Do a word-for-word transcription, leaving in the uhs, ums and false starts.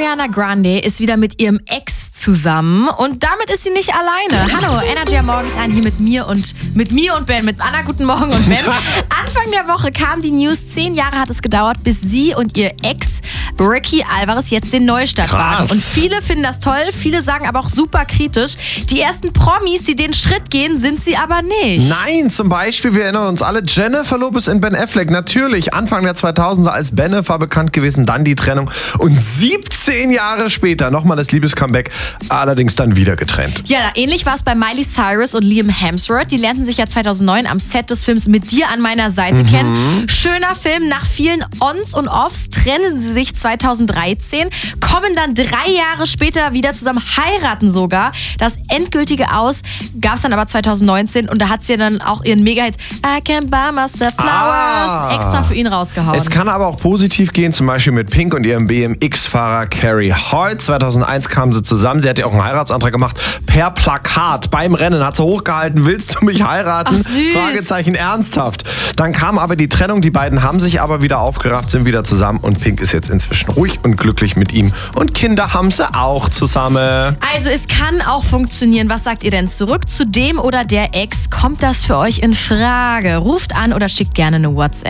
Ariana Grande ist wieder mit ihrem Ex zusammen und damit ist sie nicht alleine. Hallo, Energy am Morgen ist an hier mit mir und mit mir und Ben, mit Anna, guten Morgen und Ben. Anfang der Woche kam die News, zehn Jahre hat es gedauert, bis sie und ihr Ex Ricky Alvarez jetzt den Neustart wagen. Und viele finden das toll, viele sagen aber auch super kritisch. Die ersten Promis, die den Schritt gehen, sind sie aber nicht. Nein, zum Beispiel, wir erinnern uns alle, Jennifer Lopez und Ben Affleck. Natürlich, Anfang der zweitausender als Bennifer bekannt gewesen, dann die Trennung. Und siebzehn Jahre später nochmal das Liebescomeback, allerdings dann wieder getrennt. Ja, ähnlich war es bei Miley Cyrus und Liam Hemsworth. Die lernten sich ja zweitausendneun am Set des Films Mit dir an meiner Seite mhm. kennen. Schöner Film, nach vielen Ons und Offs trennen sie sich zweitausenddreizehn, kommen dann drei Jahre später wieder zusammen, heiraten sogar. Das endgültige Aus gab es dann aber zweitausendneunzehn und da hat sie dann auch ihren Mega-Hit I Can Buy Myself Flowers ah. extra für ihn rausgehauen. Es kann aber auch positiv gehen, zum Beispiel mit Pink und ihrem B M X-Fahrer Carrie Holt. zweitausendeins kamen sie zusammen, sie hat ja auch einen Heiratsantrag gemacht, per Plakat beim Rennen hat sie hochgehalten, willst du mich heiraten? Ach, süß. Fragezeichen ernsthaft. Dann kam aber die Trennung, die beiden haben sich aber wieder aufgerafft, sind wieder zusammen und Pink ist jetzt inzwischen ruhig und glücklich mit ihm und Kinder haben sie auch zusammen. Also es kann auch funktionieren. Was sagt ihr denn? Zurück zu dem oder der Ex? Kommt das für euch in Frage? Ruft an oder schickt gerne eine WhatsApp.